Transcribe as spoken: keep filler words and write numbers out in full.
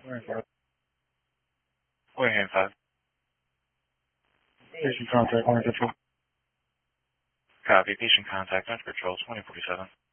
Waiting for it. Waiting five. Patient contact, one control. Copy. Patient contact, under control, twenty forty-seven.